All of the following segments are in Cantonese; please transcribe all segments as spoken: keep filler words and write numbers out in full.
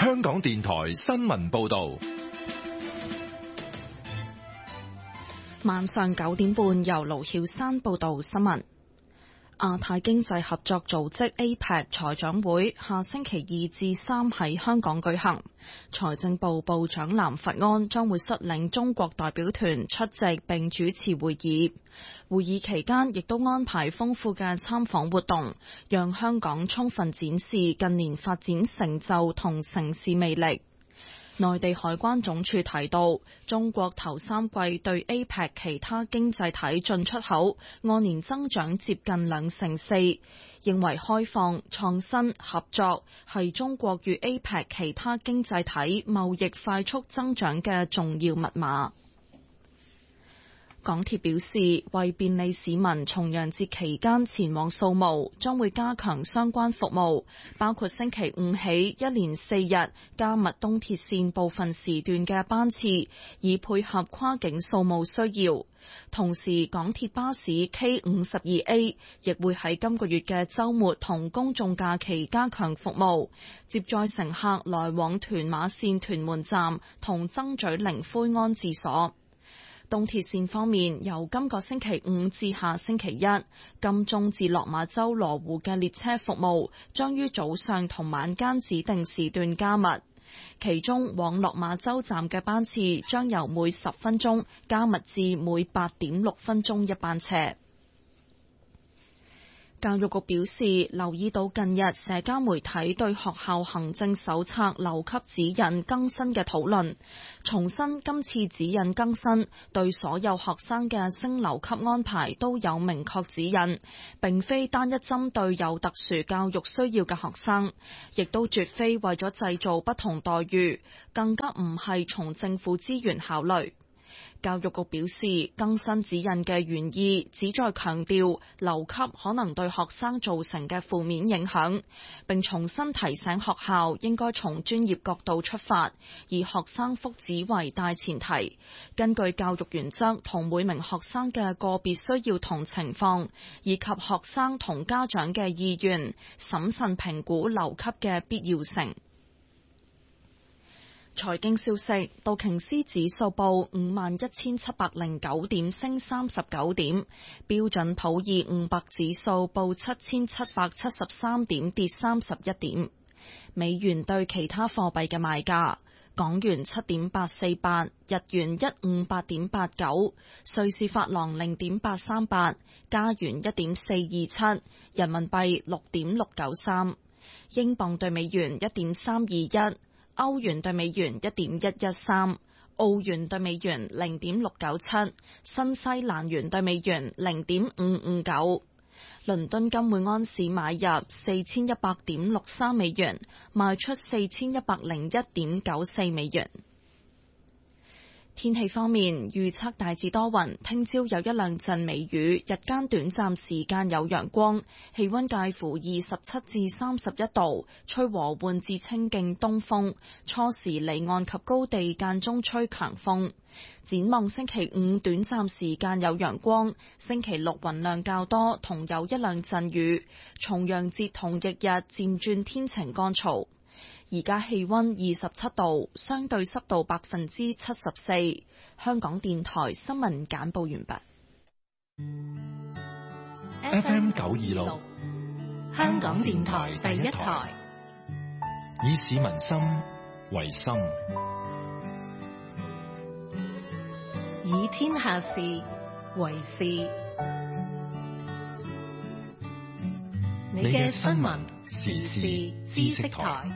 香港電台新聞報道。 晚上九點半，由盧曉山報道新聞。亞太經濟合作組織 A P E C 財長會下星期二至三喺香港舉行，財政部部長藍佛安將會率領中國代表團出席並主持會議。會議期間亦都安排豐富嘅參訪活動，讓香港充分展示近年發展成就同城市魅力。內地海關總署提到，中國頭三季對 A P E C 其他經濟體進出口按年增長接近兩成四，認為開放、創新、合作係中國與 A P E C 其他經濟體貿易快速增長嘅重要密碼。港鐵表示，為便利市民重陽節期間前往掃墓，將會加強相關服務，包括星期五起一連四日加密東鐵線部分時段嘅班次，以配合跨境掃墓需要。同時，港鐵巴士 K 五十二 A 亦會喺今個月嘅週末同公眾假期加強服務，接載乘客來往屯馬線屯門站同曾咀靈灰安置所。東鐵線方面，由今個星期五至下星期一，金鐘至落馬洲羅湖嘅列車服務將於早上同晚間指定時段加密，其中往落馬洲站嘅班次將由每十分鐘加密至每八點六分鐘一班車。教育局表示，留意到近日社交媒體對學校行政手冊留級指引更新嘅討論，重申今次指引更新對所有學生嘅升留級安排都有明確指引，並非單一針對有特殊教育需要嘅學生，亦都絕非為咗製造不同待遇，更加唔係從政府資源考慮。教育局表示，更新指引嘅原意旨在強調留級可能對學生造成嘅負面影響，並重新提醒學校應該從專業角度出發，以學生福祉為大前提，根據教育原則同每名學生嘅個別需要同情況，以及學生同家長嘅意願，審慎評估留級嘅必要性。財經消息，道瓊斯指數報五萬一千七百零九點，升三十九點；標準普爾五百指數報七千七百七十三點，跌三十一點。美元對其他貨幣嘅賣價：港元七點八四八，日元一五八點八九，瑞士法郎零點八三八，加元一點四二七，人民幣六點六九三，英鎊對美元一點三二一。歐元對美元一點一一三，澳元對美元零點六九七，新西蘭元對美元零點五五九。倫敦金每安士買入四千一百點六三美元，賣出四千一百零一點九四美元。天氣方面，預測大致多雲，聽朝有一兩陣微雨，日間短暫時間有陽光，氣溫介乎二十七至三十一度，吹和緩至清勁東風，初時離岸及高地間中吹強風。展望星期五短暫時間有陽光，星期六雲量較多，同有一兩陣雨，重陽節同翌日漸轉天晴乾燥。而家氣溫二十七度，相對濕度百分之七十四。香港電台新聞簡報完畢。 F M 九二六， 香港電台第一台， 以市民心為心， 以天下事為事。你嘅新聞時事知識台。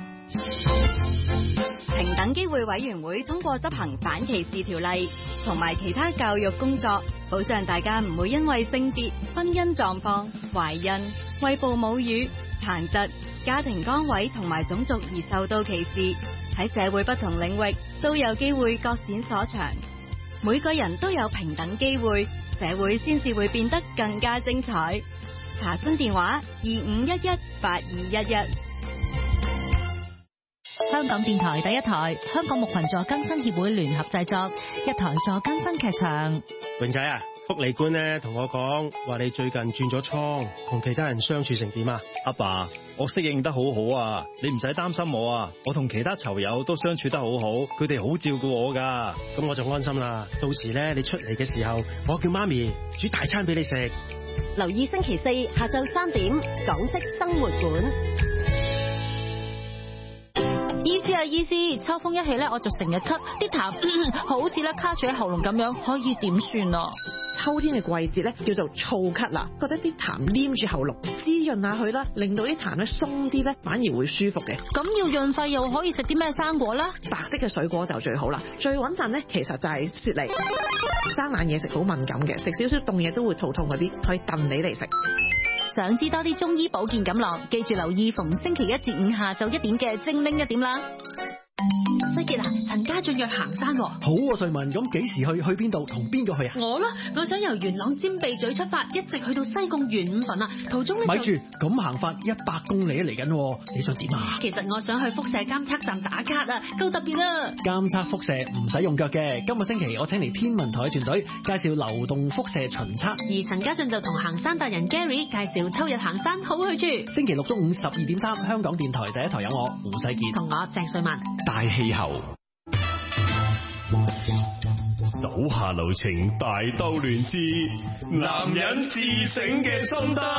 平等機會委員會通過執行反歧視條例同埋其他教育工作，保障大家唔會因為性別、婚姻狀況、懷孕、餵哺母乳、殘疾、家庭崗位同埋種族而受到歧視。喺社會不同領域都有機會各展所長，每個人都有平等機會，社會先至會變得更加精彩。查詢電話二五一一八二一一。 香港電台第一台，香港牧群助更新協會聯合製作，一台助更新劇場。 榮仔啊， 福利官咧同我講話你最近轉咗倉，同其他人相處成點啊？ 阿爸，我適應得好好啊，你唔使擔心我啊，我同其他囚友都相處得好好，佢哋好照顧我噶。 咁我就安心啦。到時咧你出嚟嘅時候，我叫媽咪煮大餐俾你食。 留意星期四下晝三點，港式生活館。 醫師啊，醫師，秋風一起咧，我就成日咳，啲痰好似咧卡住喺喉嚨咁樣，可以點算啊？ 秋天嘅季節咧叫做燥咳啦，覺得啲痰黏住喉嚨，滋潤下佢啦，令到啲痰咧鬆啲咧，反而會舒服嘅。 咁要潤肺又可以食啲咩生果啦？ 白色嘅水果就最好啦，最穩陣咧其實就係雪梨。生冷嘢食好敏感嘅，食少少凍嘢都會肚痛嗰啲，可以燉你嚟食。 想知多啲中醫保健錦囊，記住留意逢星期一至五下晝一點嘅精靈一點啦。 西傑啊，陳家俊約行山喎。 好啊，瑞文，咁幾時去？去邊度？同邊個去啊？ 我啦，我想由元朗尖鼻咀出發，一直去到西貢元五墳啊。途中咧， 咪住，咁行法一百公里嚟緊，你想點啊？ 其實我想去輻射監測站打卡啊，夠特別啊！ 監測輻射唔使用腳嘅。今個星期我請嚟天文台團隊介紹流動輻射巡測， 而陳家俊就同行山達人 Gary 介紹秋日行山好去處。 星期六中午十二點三，香港電台第一台有我胡世傑同我鄭瑞文。 大氣候。手下留情，大兜亂之，男人自省嘅心得。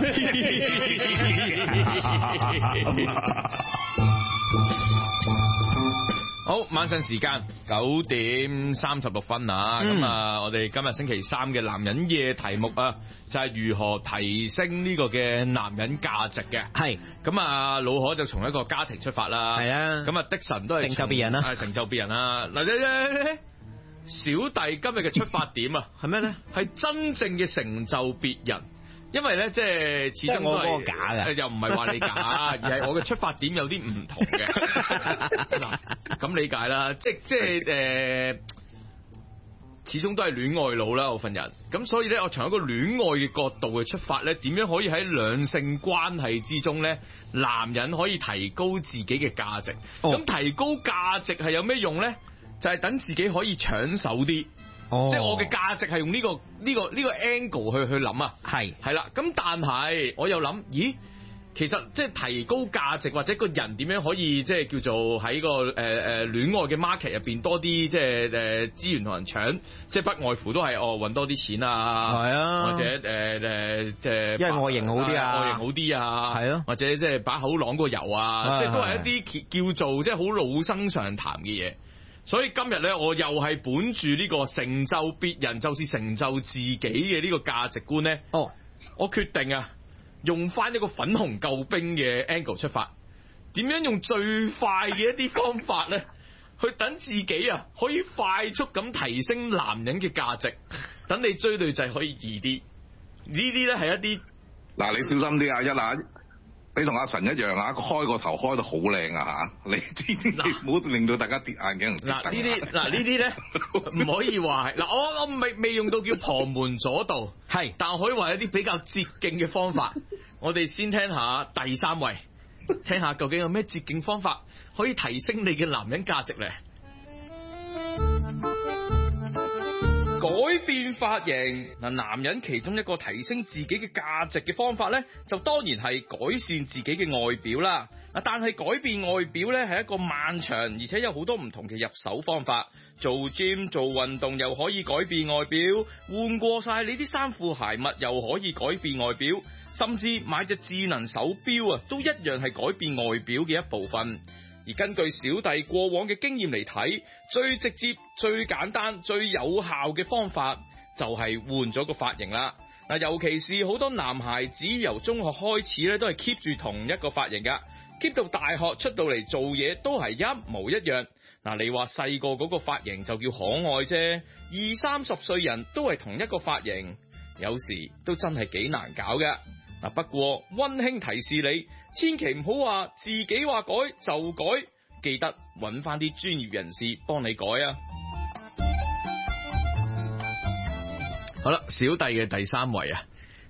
好，晚上時間九點三十六分啊！咁、嗯、啊，我哋今日星期三嘅男人夜題目啊，就係、是、如何提升呢個嘅男人價值嘅。係咁啊，老何就從一個家庭出發啦。係啊，咁啊，的神都係成就別人啦， 係成就別人啦。嗱，咧小弟今日嘅出發點啊，係咩咧？係真正嘅成就別人。因為咧，即係始終都係假嘅，又唔係話你假，而係我嘅出發點有啲唔同嘅。嗱，咁理解啦，即即係誒、呃，始終都係戀愛腦啦，我份人。咁所以咧，我從一個戀愛嘅角度去出發咧，點樣可以喺兩性關係之中咧，男人可以提高自己嘅價值。咁、哦、提高價值係有咩用咧？就係、是、等自己可以搶手啲。哦、即係我嘅價值係用呢、這個呢、這個呢、這個 angle 去去諗啊，係係啦，咁但係我又諗，咦，其實即係提高價值或者個人點樣可以即係叫做喺個誒誒戀愛嘅 market 入邊多啲即係誒資源同人搶，即係不外乎都係哦搵多啲錢啊，係啊，或者誒誒即係因為外形好啲啊，外形好啲啊，係咯，或者即係把口朗過油啊，即係都係一啲叫做即係好老生常談嘅嘢。所以今日咧，我又係本住呢個成就別人就是成就自己嘅呢個價值觀咧。哦，我決定啊，用翻一個粉紅救兵嘅 angle 出發，點樣用最快嘅一啲方法咧，去等自己啊可以快速咁提升男人嘅價值，等你追女仔可以易啲。呢啲咧係一啲嗱，你小心啲啊，一嗱。你同阿神一樣啊，開個頭開得好靚啊嚇！你呢唔好令到大家跌眼鏡。嗱呢啲嗱呢啲咧唔可以話係嗱，我我未未用到叫旁門左道，係，但可以話一啲比較捷徑嘅方法。我哋先聽下第三位，聽下究竟有咩捷徑方法可以提升你嘅男人價值咧？改變髮型嗱，男人其中一個提升自己嘅價值嘅方法咧，就當然係改善自己嘅外表啦。啊，但係改變外表咧係一個漫長而且有好多唔同嘅入手方法。做 gym 做運動又可以改變外表，換過晒你啲衫褲鞋襪又可以改變外表，甚至買隻智能手錶啊，都一樣係改變外表嘅一部分。而根據小弟過往嘅經驗嚟睇，最直接、最簡單、最有效嘅方法就係換咗個髮型啦。嗱，尤其是好多男孩子由中學開始咧，都係 keep 住同一個髮型噶 ，keep 到大學出到嚟做嘢都係一模一樣。嗱，你話細個嗰個髮型就叫可愛啫，二三十歲人都係同一個髮型，有時都真係幾難搞㗎。嗱，不過溫馨提示你，千祈唔好話自己話改就改，記得揾翻啲專業人士幫你改啊！好啦，小弟嘅第三位啊，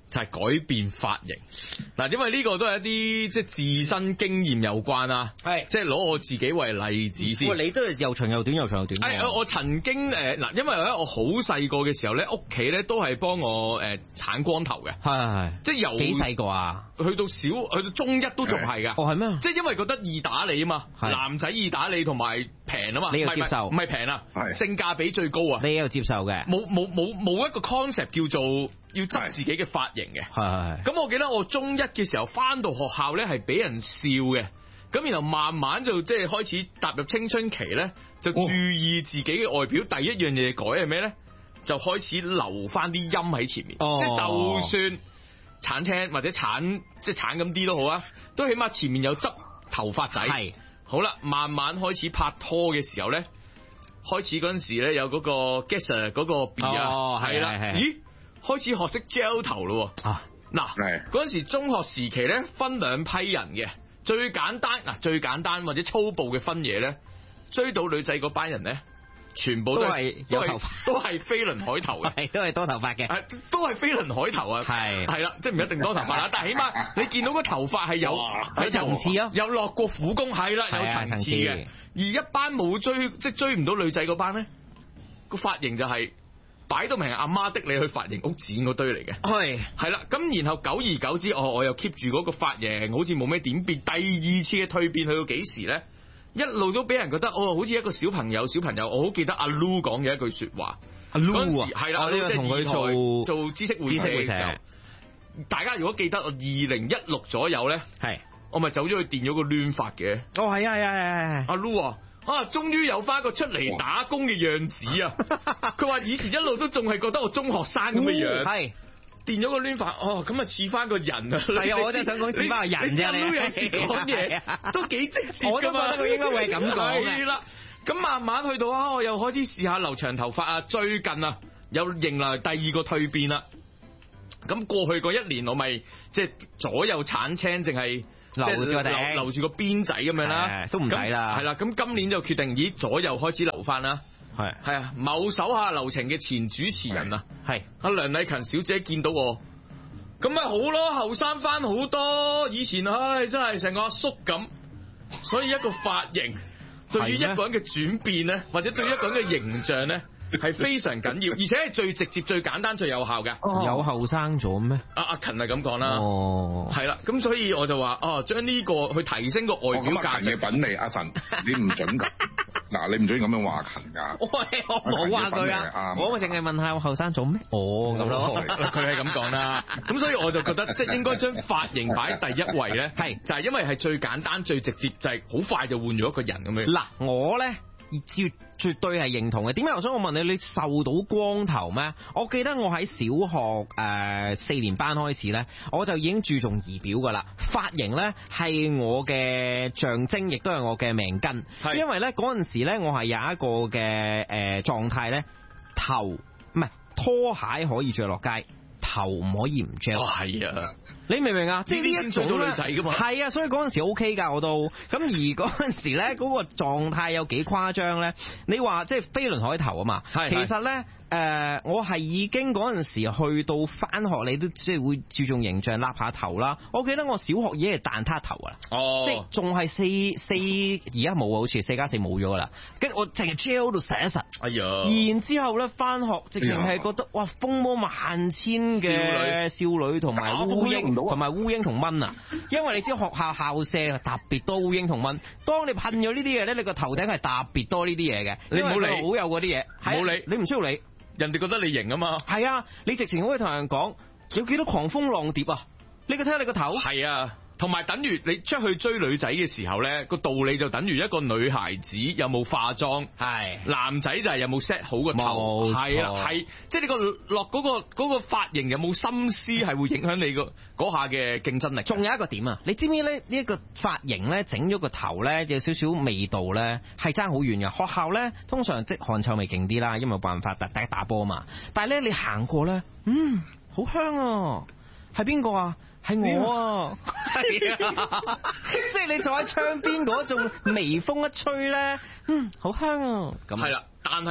就係、是、改變髮型。嗱，因為呢個都係一啲即係自身經驗有關啊，係即係攞我自己為例子先。 喂，你都係又長又短，又長又短。 誒，我曾經誒嗱，因為咧我好細個嘅時候咧，屋企咧都係幫我誒鏟光頭嘅，係係，即係由幾細個啊？ 去到小，去到中一都仲係㗎。 哦，係咩？ 即係因為覺得易打理啊嘛，男仔易打理同埋平啊嘛， 你又接受？ 唔係平啊，性價比最高啊！ 你又接受嘅？ 冇冇冇冇一個 concept 叫做要執自己嘅髮型嘅。係。咁我記得我中一嘅時候翻到學校咧係俾人笑嘅，咁然後慢慢就即係開始踏入青春期咧，就注意自己嘅外表。第一樣嘢改係咩咧？就開始留翻啲音喺前面，哦、即係就算鏟青或者鏟即係鏟咁啲都好啊，都起碼前面有執頭髮仔。係。好啦，慢慢開始拍拖嘅時候咧，開始嗰陣時咧有嗰個 Gesser 嗰個 B 啊，係啦，咦，開始學識 gel 頭咯。啊，嗱，嗰陣時中學時期咧分兩批人嘅，最簡單嗱最簡單或者粗暴嘅分野咧，追到女仔嗰班人咧，全部都係有頭髮，都係飛輪海頭嘅， 都係多頭髮嘅， 都係飛輪海頭啊，係係啦，即係唔一定多頭髮啦，但係起碼你見到個頭髮係有有層次啊，有落過苦功，係啦，有層次嘅。而一班冇追即係追唔到女仔嗰班咧，個髮型就係擺到明阿媽的你去髮型屋剪嗰堆嚟嘅，係係啦。咁然後久而久之，我我又 keep 住嗰個髮型，好似冇咩點變。第二次嘅蛻變去到幾時咧？一路都俾人覺得哦，好似一個小朋友，小朋友。我好記得阿 Lu 講嘅一句說話，阿 Lu 啊，係啦，即係同佢做做知識會社嘅時候，大家如果記得，二零一六左右咧，係我咪走咗去電咗個亂髮嘅。哦，係啊，係啊，係啊，阿 Lu 啊，啊，終於有翻個出嚟打工嘅樣子啊！佢話以前一路都仲係覺得我中學生咁嘅樣，係。電咗個攣髮，哦，咁啊似翻個人啊！係啊，我真係想講似翻個人啫。你有時講嘢都幾直接，我都覺得佢應該會係咁講嘅。係啦，咁慢慢去到啊，我又開始試下留長頭髮啊。最近啊，又迎來第二個蛻變啦。咁過去嗰一年，我咪即係左右鏟青，淨係即係留留住個辮仔咁樣啦，都唔抵啦。係啦，咁今年就決定，咦，左右開始留翻啦。係係啊，某手下留情嘅前主持人啊，係阿梁麗勤小姐見到我，咁咪好咯，後生翻好多，以前唉真係成個阿叔咁，所以一個髮型對於一個人嘅轉變咧，或者對於一個人嘅形象咧，係非常緊要，而且係最直接、最簡單、最有效嘅。 哦、有後生咗咩？阿阿勤係咁講啦，哦，係啦，咁所以我就話哦，將呢個去提升個外表價值。 嘅品味，阿神你唔準㗎。嗱，你唔准咁樣話勤噶。喂，我冇話佢啊，我咪淨係問下我後生做咩？哦，咁咯， 佢係咁講啦。咁所以我就覺得，即係應該將髮型擺喺第一位咧，係就係因為係最簡單、最直接，就係好快就換咗一個人咁樣。 嗱，我咧絕絕對係認同嘅。點解？我想我問你，你受到光頭咩？我記得我喺小學誒四年班開始咧，我就已經注重儀表噶啦。髮型咧係我嘅象徵，亦都係我嘅命根。因為咧嗰陣時咧，我係有一個嘅誒狀態咧，頭唔係拖鞋可以着落街，頭唔可以唔着。 係啊， 你明唔明啊？即係呢一種做女仔噶嘛。 係啊，所以嗰陣時 O K 噶，我都咁。而嗰陣時咧，嗰個狀態有幾誇張咧？你話即係飛輪海頭啊嘛，其實咧。誒、呃，我係已經嗰陣時去到返學，你都即係會注重形象，揦下頭啦。我記得我小學已經係蛋撻頭噶啦，哦，即係仲係四四，而家冇啊，好似四加四冇咗噶啦。跟住我淨係 gel 到成一實，哎呀！然之後咧返學，直情係覺得哇，風魔萬千嘅少女同埋烏蠅，同埋烏蠅同蚊啊！因為你知學校校舍特別多烏蠅同蚊，當你噴咗呢啲嘢咧，你個頭頂係特別多呢啲嘢嘅， 你唔好理， 好有嗰啲嘢，冇理，你唔需要理。 人哋覺得你型啊嘛，係啊，你直情可以同人講有幾多狂蜂浪蝶啊？你個睇下你個頭， 係啊，同埋等於你出去追女仔嘅時候咧，個道理就等於一個女孩子有冇化妝，係男仔就係有冇 set 好個頭，係啦，係即係你個落嗰個嗰個髮型有冇心思，係會影響你個嗰下嘅競爭力。 仲有一個點啊，你知唔知咧？呢一個髮型咧，整咗個頭咧，有少少味道咧，係爭好遠嘅。學校咧，通常即係汗臭味勁啲啦，因為冇辦法，大家打波嘛。但係咧，你行過咧，嗯，好香啊，係邊個啊？係我啊，係啊，即係你坐喺窗邊嗰種微風一吹咧，嗯，好香啊， 咁係啦。但係咧，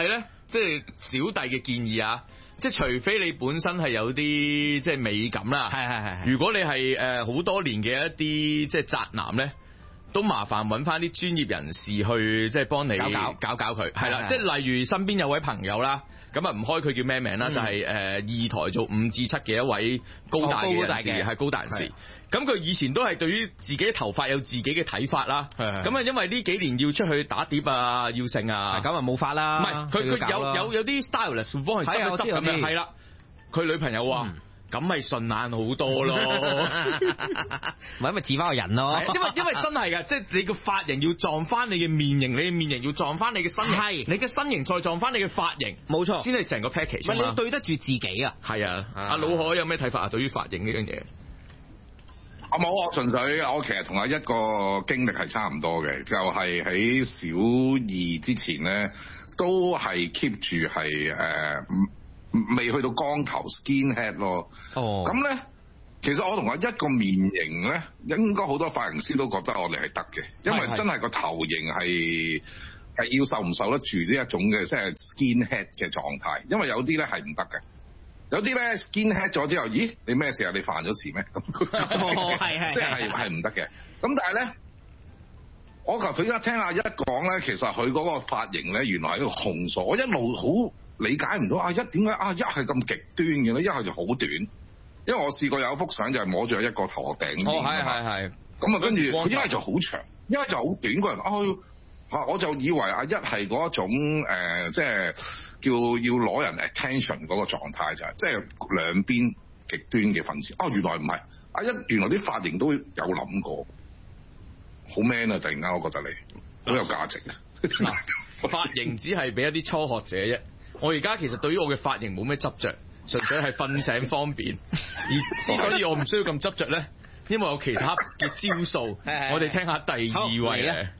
即係小弟嘅建議啊，即係除非你本身係有啲即係美感啦， 係係係。如果你係誒好多年嘅一啲即係宅男咧，都麻煩揾翻啲專業人士去即係幫你搞搞搞搞佢，係啦，即係例如身邊有位朋友啦，咁啊唔開佢叫咩名啦，嗯、就係誒二台做五至七嘅一位高大嘅人士，係、哦、高大人士。咁佢以前都係對於自己頭髮有自己嘅睇法啦，咁啊因為呢幾年要出去打碟啊，要剩啊， 咁啊冇法啦。 唔係佢佢有有有啲 stylist 會幫佢執一執咁樣，係啦。佢女朋友話：咁咪順眼好多咯， 咪咪似翻個人咯。 因為因為真係㗎，即係你個髮型要撞翻你嘅面型，你嘅面型要撞翻你嘅身形，係你嘅身形再撞翻你嘅髮型，冇錯，先係成個 package。 唔係你要對得住自己啊。 係啊，阿老海有咩睇法啊？對於髮型呢樣嘢？ 我冇，我純粹我其實同阿一個經歷係差唔多嘅，就係喺小二之前咧，都係 keep 住係誒未去到光頭 skin head 咯。哦，咁咧其實我同阿一個面型咧，應該好多髮型師都覺得我哋係得嘅，因為真係個頭型係係要受唔受得住呢一種嘅即係 skin head 嘅狀態，因為有啲咧係唔得嘅。有啲咧 skin head 咗之後，咦？你咩事啊？你犯咗事咩？咁哦，係係， 即係係唔得嘅。咁但係咧，我頭先一聽阿一講咧，其實佢嗰個髮型咧，原來係一個控訴。我一路好理解唔到阿一點解阿一係咁極端嘅咧，一係就好短。因為我試過有一幅相就係摸住一個頭殼頂。 哦，係係係。 咁啊，跟住佢一係就好長，一係就好短個人。哦，嚇！我就以為阿一係嗰一種誒、呃，即係。叫要攞人 attention 嗰個狀態就係，即係兩邊極端嘅分子。哦，原來唔係，阿一原來啲髮型都有諗過，好 man 啊！突然間我覺得你好有價值啊！ 髮型只係俾一啲初學者啫。我而家其實對於我嘅髮型冇咩執着，純粹係瞓醒方便。而之所以我唔需要咁執着咧，因為有其他嘅招數。我哋聽下第二位咧。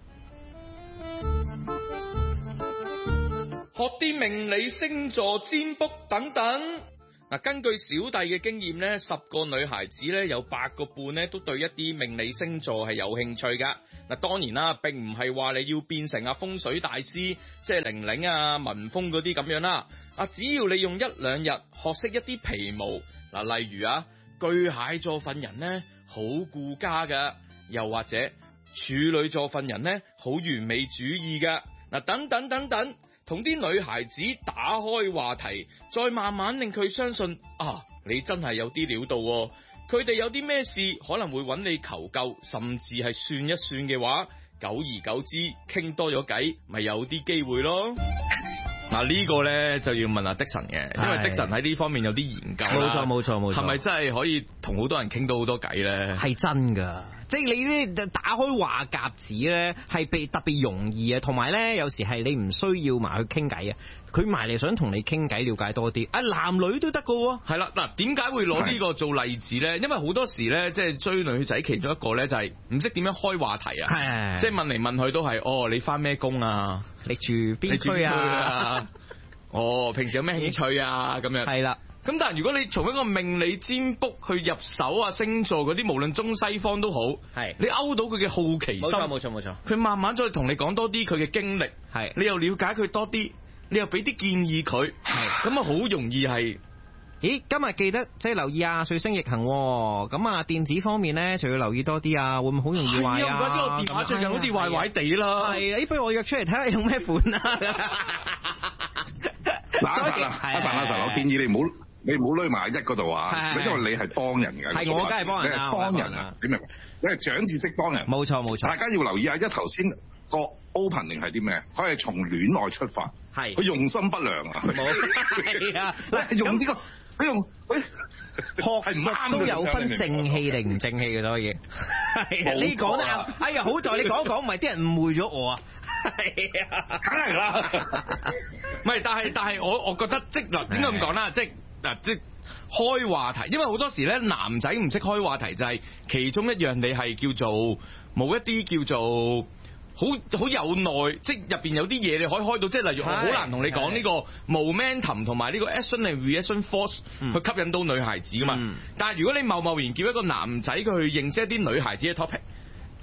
學啲命理、星座、占卜等等。嗱，根據小弟嘅經驗咧，十個女孩子咧有八個半咧都對一啲命理星座係有興趣噶。嗱，當然啦，並唔係話你要變成啊風水大師，即係玲玲啊、文峰嗰啲咁樣啦。啊，只要你用一兩日學識一啲皮毛，嗱，例如啊，巨蟹座份人咧好顧家噶，又或者處女座份人咧好完美主義噶。嗱，等等等等。同啲女孩子打開話題，再慢慢令佢相信啊，你真係有啲料到喎。佢哋有啲咩事可能會揾你求救，甚至係算一算嘅話，久而久之傾多咗偈，咪有啲機會咯。嗱、啊，呢個呢就要問阿的神嘅，因為的神喺呢方面有啲研究。冇錯冇錯冇錯，係咪真係可以同好多人傾到好多偈呢？ 係真㗎，即係你呢打開話匣子呢，係被特別容易啊，同埋呢，有時係你唔需要埋去傾偈啊，佢埋嚟想同你傾偈了解多啲，啊男女都得㗎喎。係啦，嗱，點解會攞呢個做例子呢？因為好多時呢，即係追女仔其中一個呢，就係唔識點樣開話題啊，係即係問嚟問去都係哦，你返咩工啊？你住邊區啊？哦，平時有咩興趣啊？咁樣係啦。咁但係如果你從一個命理占卜去入手啊，星座嗰啲，無論中西方都好，係你勾到佢嘅好奇心，冇錯冇錯冇錯。佢慢慢再同你講多啲佢嘅經歷，係你又了解佢多啲，你又俾啲建議佢，係咁啊，好容易係。咦，今日記得即係留意啊，水星逆行，咁啊電子方面咧就要留意多啲啊，會唔會好容易壞啊？唔怪之我電話最近好似壞壞地啦。係，咦，不如我約出嚟睇下用咩款啊？嗱，阿神啊，阿神阿神，我建議你唔好你唔好匿埋一嗰度啊，因為你係幫人嘅。係我梗係幫人啦，幫人啊，點明？你係長知識幫人。冇錯冇錯。大家要留意啊，一頭先個 opening 係啲咩？佢係從戀愛出發，係佢用心不良啊。冇係啊，用呢個。佢用佢學術都有分正氣定唔正氣嘅，所以係你講得啱。哎呀，好在你講講，唔係啲人誤會咗我啊。係啊，梗係啦。唔係，但係但係我我覺得即嗱點解咁講啦？即嗱即開話題，因為好多時咧男仔唔識開話題，就係其中一樣你係叫做冇一啲叫做。好好有耐，即係入邊有啲嘢你可以開到，即係例如我好難同你講呢個 momentum 同埋呢個 action and reaction force 去吸引到女孩子噶嘛。嗯、但係如果你貿貿然叫一個男仔佢去認識一啲女孩子嘅 topic，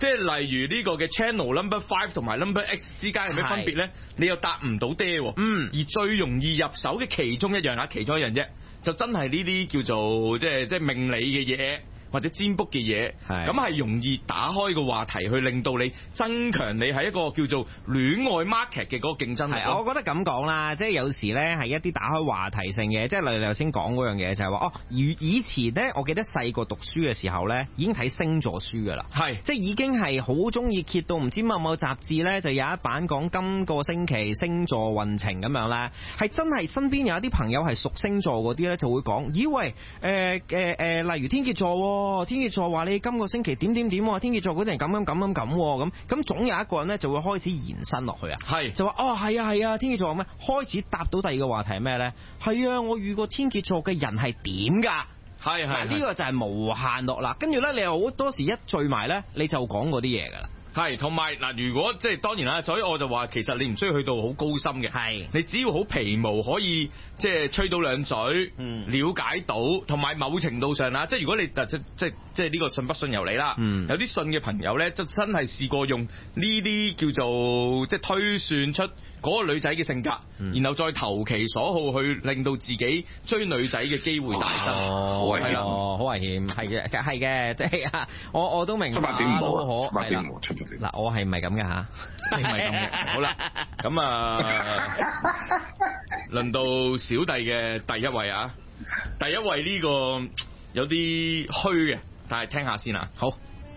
即係例如呢個嘅 channel number five 同埋 number X 之間有咩分別咧？你又答唔到爹喎。 嗯。 而最容易入手嘅其中一樣啊，其中一樣啫，就真係呢啲叫做即係即係命理嘅嘢。或者占卜嘅嘢，咁係容易打開個話題，去令到你增強你喺一個叫做戀愛 market 嘅嗰個競爭力。 係，我覺得咁講啦，即係有時咧係一啲打開話題性嘅，即係例如你頭先講嗰樣嘢就係話，哦，以以前咧，我記得細個讀書嘅時候咧，已經睇星座書噶啦，係，即係已經係好中意揭到唔知某某雜誌咧，就有一版講今個星期星座運程咁樣咧，係真係身邊有一啲朋友係屬星座嗰啲咧，就會講，咦喂，誒誒誒，例如天蠍座。哦，天蠍座話你今個星期點點點，天蠍座嗰啲人咁咁咁咁咁，咁咁總有一個人咧就會開始延伸落去啊，係就話哦係啊係啊，天蠍座咩？開始答到第二個話題係咩咧？係啊，我遇過天蠍座嘅人係點㗎？係係呢個就係無限落啦，跟住咧你又好多時一聚埋咧，你就講嗰啲嘢㗎啦。 係，同埋嗱，如果即係當然啦，所以我就話其實你唔需要去到好高深嘅，係你只要好皮毛可以即係吹到兩嘴，嗯，了解到，同埋某程度上啦，即係如果你即即即係呢個信不信由你啦，嗯，有啲信嘅朋友咧，就真係試過用呢啲叫做即係推算出嗰個女仔嘅性格，嗯，然後再投其所好去令到自己追女仔嘅機會大增，好危險， 好危險，係嘅，係嘅，即係啊，我我都明白， 八點五， 八點五出嗱，我係唔係咁嘅吓？ 你唔係咁嘅。好啦，咁啊，輪到小弟嘅第一位啊，第一位呢個有啲虛嘅，但係聽下先啊。好，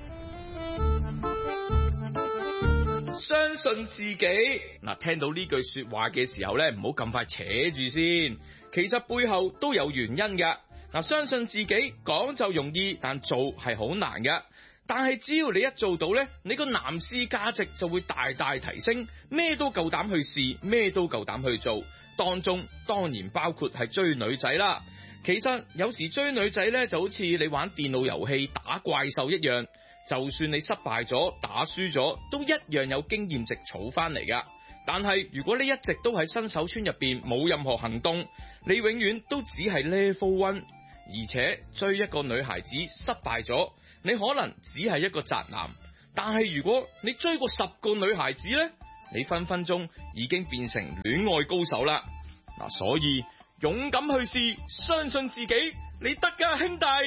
相信自己。嗱，聽到呢句說話嘅時候咧，唔好咁快扯住先。其實背後都有原因㗎。嗱，相信自己講就容易，但做係好難㗎。但係只要你一做到呢，你個男士價值就會大大提升，咩都夠膽去試，咩都夠膽去做，當中當然包括係追女仔啦。其實有時追女仔呢，就好似你玩電腦遊戲打怪獸一樣，就算你失敗咗，打輸咗，都一樣有經驗值儲翻嚟噶。但係如果你一直都喺新手村入邊冇任何行動，你永遠都只係 level one， 而且追一個女孩子失敗咗，你可能只係一個宅男，但係如果你追過十個女孩子呢，你分分鐘已經變成戀愛高手啦。嗱，所以勇敢去試，相信自己，你得㗎，兄弟。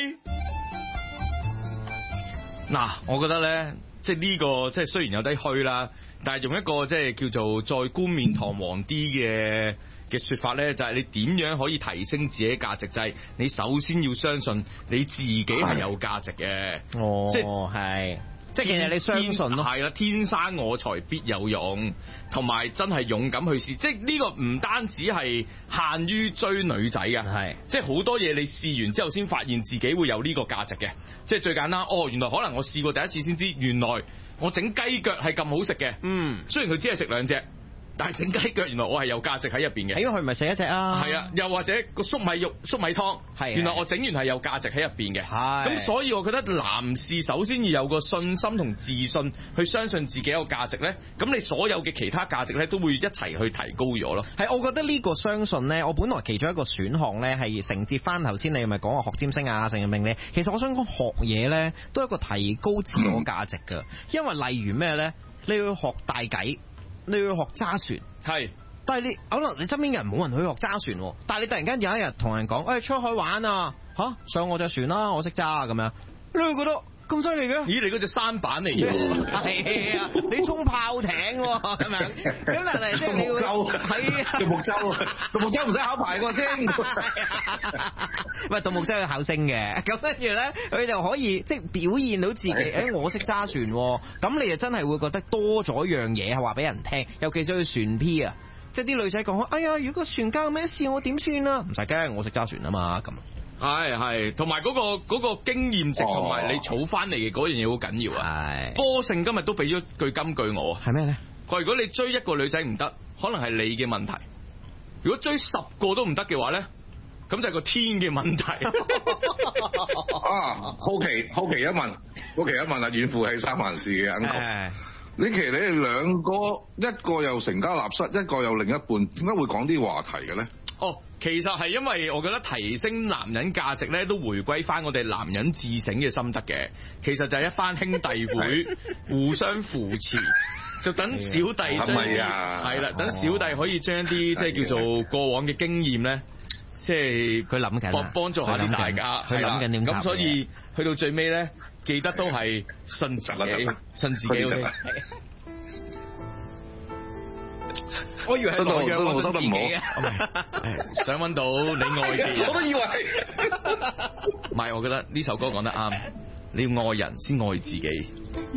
嗱，我覺得呢，即係呢個即係雖然有啲虛啦，但係用一個即係叫做再冠冕堂皇啲嘅嘅說法呢，就係你點樣可以提升自己價值，就係你首先要相信你自己係有價值嘅。哦，即係即係其實你相信咯，係啦，天生我材必有用，同埋真係勇敢去試。即係呢個唔單止係限於追女仔嘅，係即係好多嘢你試完之後先發現自己會有呢個價值嘅。即係最簡單，哦，原來可能我試過第一次先知，原來我整雞腳係咁好食嘅。嗯，雖然佢只係食兩隻。但係整雞腳，原來我係有價值喺入邊嘅。因為佢唔係食一隻啊。係啊，又或者個粟米肉、粟米湯，係原來我整完係有價值喺入邊嘅。係。咁所以我覺得男士首先要有個信心同自信，去相信自己有價值咧。咁你所有嘅其他價值咧，都會一齊去提高咗咯。 係，我覺得呢個相信咧，我本來其中一個選項咧係承接翻頭先你咪講話學占星啊、成日命理。其實我想講學嘢咧，都係一個提高自我價值㗎。因為例如咩咧，你要學大計。你要學揸船，係，但係你可能你身邊嘅人冇人去學揸船，但係你突然間有一日同人講，喂、哎，出去玩啊，吓、啊、上我隻船啦，我識揸咁樣，你會覺得咁犀利嘅？咦，你嗰隻舢板嚟嘅，係啊，你衝炮艇咁樣，咁但係即係你要，係啊，獨木舟，獨木舟唔使考牌個先，唔係獨木舟要考星嘅，咁跟住咧，佢就可以即係表現到自己，誒、哎，我識揸船，咁你就真係會覺得多咗樣嘢係話俾人聽，尤其是去船 P 啊，即係啲女仔講，哎呀，如果船家有咩事，我點算啊？唔使驚，我識揸船啊嘛，咁。 係係，同埋嗰個嗰個經驗值同埋你儲翻嚟嘅嗰樣嘢好緊要啊！係，波勝今日都俾咗句金句我，係咩咧？佢話如果你追一個女仔唔得，可能係你嘅問題；如果追十個都唔得嘅話咧，咁就係個天嘅問題。 啊，好奇好奇一問，好奇一問啊！遠赴係三藩市嘅 uncle，你其實你哋兩個，一個又成家立室，一個又另一半，點解會講啲話題嘅咧？ 哦，其實係因為我覺得提升男人價值咧，都回歸翻我哋男人自省嘅心得嘅。其實就係一班兄弟會互相扶持，就等小弟將係啦，等小弟可以將啲即係叫做過往嘅經驗咧，即係佢諗緊， 幫幫助下啲大家， 佢諗緊點答。 咁所以去到最尾咧，記得都係信自己，信自己。 我以為係我讓我信自己嘅， 想揾到你愛嘅人， 我都以為係。 唔係，我覺得呢首歌講得啱，你要愛人先愛自己。